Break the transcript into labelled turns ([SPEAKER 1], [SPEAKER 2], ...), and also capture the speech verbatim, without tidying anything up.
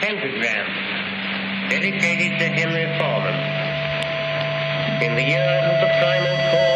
[SPEAKER 1] pentagram dedicated to Henry Foreman. In the years of the primal